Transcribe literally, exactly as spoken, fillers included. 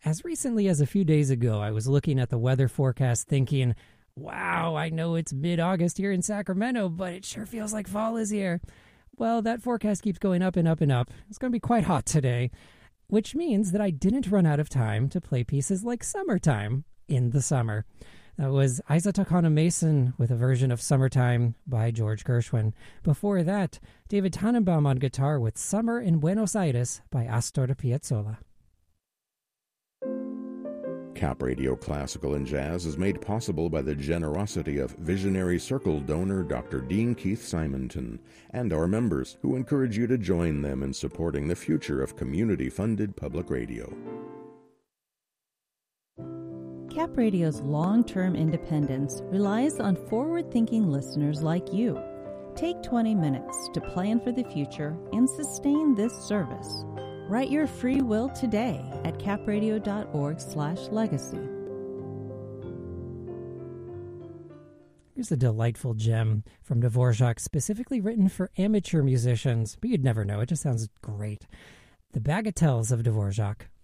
As recently as a few days ago, I was looking at the weather forecast thinking, wow, I know it's mid-August here in Sacramento, but it sure feels like fall is here. Well, that forecast keeps going up and up and up. It's going to be quite hot today, which means that I didn't run out of time to play pieces like Summertime in the summer. That was Isa Takana Mason with a version of Summertime by George Gershwin. Before that, David Tannenbaum on guitar with Summer in Buenos Aires by Astor Piazzolla. Cap Radio Classical and Jazz is made possible by the generosity of Visionary Circle donor Doctor Dean Keith Simonton and our members, who encourage you to join them in supporting the future of community-funded public radio. Cap Radio's long-term independence relies on forward-thinking listeners like you. Take twenty minutes to plan for the future and sustain this service. Write your free will today at capradio.org slash legacy. Here's a delightful gem from Dvorak, specifically written for amateur musicians, but you'd never know. It just sounds great. The Bagatelles of Dvorak